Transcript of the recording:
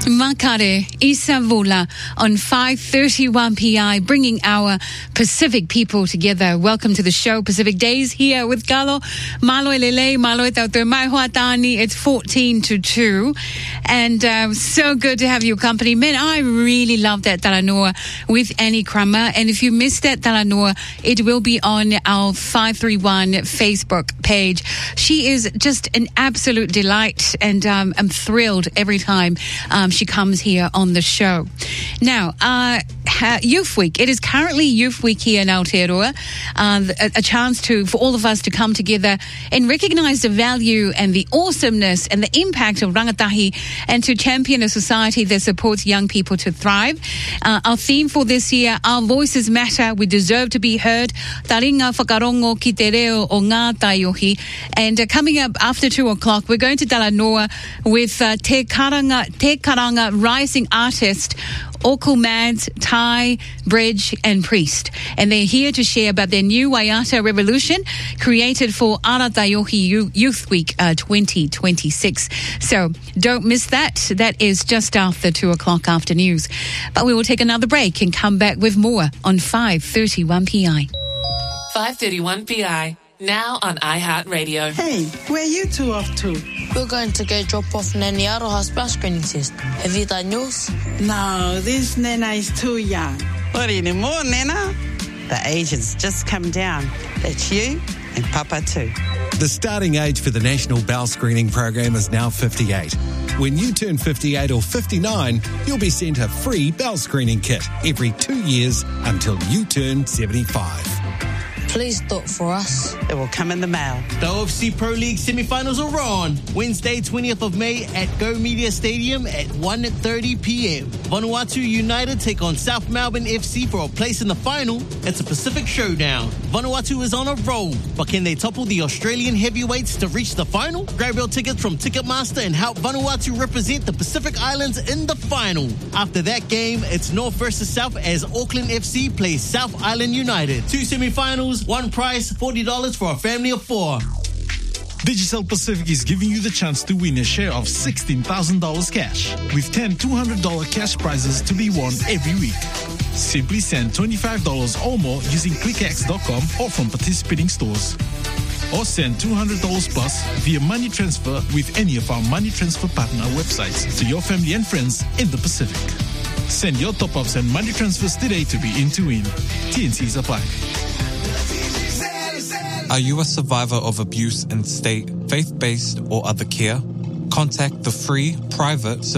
Makare Isavola on 5:31 PI, bringing our Pacific people together. Welcome to the show, Pacific Days, here with Galo Maloi Lele Maloi Tauto Mai Huatani. It's 14-2, and so good to have your company. Man, I really love that Talanoa with Annie Crummer, and if you missed that Talanoa, it will be on our 531 Facebook page. She is just an absolute delight, and I'm thrilled every time she comes here on the show. Now, Youth Week. It is currently Youth Week here in Aotearoa. A chance for all of us to come together and recognise the value and the awesomeness and the impact of rangatahi, and to champion a society that supports young people to thrive. Our theme for this year, Our Voices Matter. We deserve to be heard. Taringa whakarongo ki te reo o ngā taiohi. And coming up after 2 o'clock, we're going to Talanoa with Te Karanga rising artist Oku Mads, Thai, Bridge and Priest. And they're here to share about their new Waiata Revolution created for Ara Taiohi Youth Week 2026. So don't miss that. That is just after 2 o'clock after news. But we will take another break and come back with more on 5:31 PI. 5:31 PI. Now on iHeartRadio. Hey, where you two off to? We're going to go drop off Nanny Aroha's bus screening test. Have you done yours? No, this Nena is too young. What anymore, Nena? The age has just come down. That's you and Papa too. The starting age for the National Bowel Screening Program is now 58. When you turn 58 or 59, you'll be sent a free bowel screening kit every 2 years until you turn 75. Please do it for us. It will come in the mail. The OFC Pro League semi-finals are on. Wednesday, 20th of May at Go Media Stadium at 1:30 p.m. Vanuatu United take on South Melbourne FC for a place in the final. It's a Pacific showdown. Vanuatu is on a roll, but can they topple the Australian heavyweights to reach the final? Grab your tickets from Ticketmaster and help Vanuatu represent the Pacific Islands in the final. After that game, it's North versus South as Auckland FC plays South Island United. 2 semi-finals, one prize, $40 for a family of 4. Digicel Pacific is giving you the chance to win a share of $16,000 cash, with 10 $200 cash prizes to be won every week. Simply send $25 or more using clickx.com or from participating stores. Or send $200 plus via money transfer with any of our money transfer partner websites to your family and friends in the Pacific. Send your top-ups and money transfers today to be in to win. TNCs apply. Are you a survivor of abuse in state, faith-based or other care? Contact the free, private